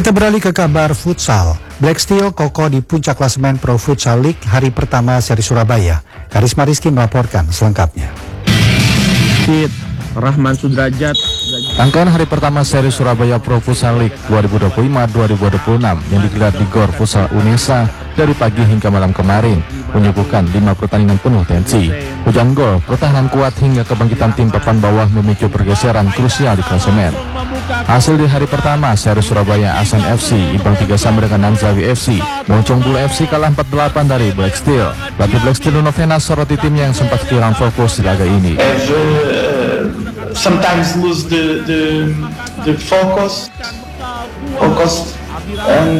Kita beralih ke kabar futsal. Black Steel kokoh di puncak klasemen Pro Futsal League hari pertama seri Surabaya. Karisma Rizky melaporkan selengkapnya. Rahman Sudrajat. Rangkaian hari pertama seri Surabaya Pro Futsal League 2025-2026 yang digelar di Gor Futsal Unesa dari pagi hingga malam kemarin menyuguhkan 5 pertandingan penuh tensi. Hujan gol, pertahanan kuat hingga kebangkitan tim papan bawah memicu pergeseran krusial di klasemen. Hasil di hari pertama seri Surabaya, Asan FC imbang 3 sama dengan Nanzawi FC. Moncong Bulu FC kalah 4-8 dari Black Steel. Pelatih Black Steel Novena soroti timnya yang sempat kehilangan fokus di laga ini. Sometimes lose the focus and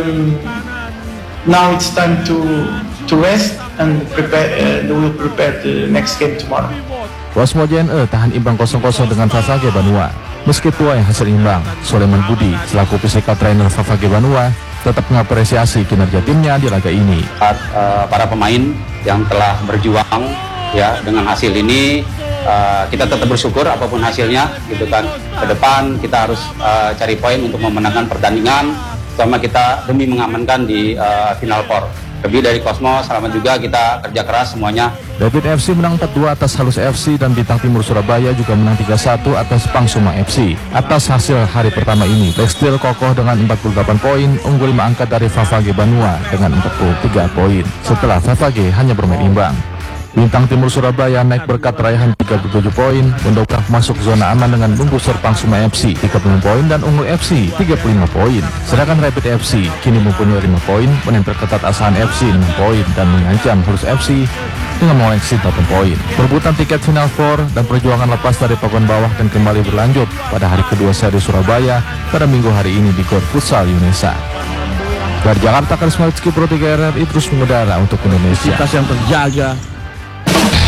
now it's time to rest and prepare. We'll prepare the next game tomorrow. Cosmo JNE tahan imbang 0-0 dengan Favage Banua. Meski tuai hasil imbang, Soleman Budi selaku physical trainer Favage Banua tetap mengapresiasi kinerja timnya di laga ini. Para pemain yang telah berjuang ya dengan hasil ini, kita tetap bersyukur apapun hasilnya gitu kan. Ke depan kita harus cari poin untuk memenangkan pertandingan, sama kita demi mengamankan di final 4. Lebih dari Cosmo, selamat juga, kita kerja keras semuanya. David FC menang 4-2 atas Halus FC dan Bintang Timur Surabaya juga menang 3-1 atas Pangsuma FC. Atas hasil hari pertama ini, Black Steel kokoh dengan 48 poin, unggul 5 angka dari Favage Banua dengan 43 poin. Setelah Favage hanya bermain imbang. Bintang Timur Surabaya naik berkat raihan 37 poin, mendongkrak masuk zona aman dengan menggusur Pangsuma FC 30 poin dan Unggul FC 35 poin. Sedangkan Rapid FC kini mempunyai 5 poin, menempel ketat Asahan FC 6 poin dan mengancam Halus FC dengan mengoleksi 8 poin. Perebutan tiket final 4 dan perjuangan lepas dari papan bawah akan kembali berlanjut pada hari kedua seri Surabaya pada minggu hari ini di Gor Futsal Unesa. Dari Jakarta, Karisma Rizky Pro 3 RRI terus mengudara untuk Indonesia. Yang terjaga.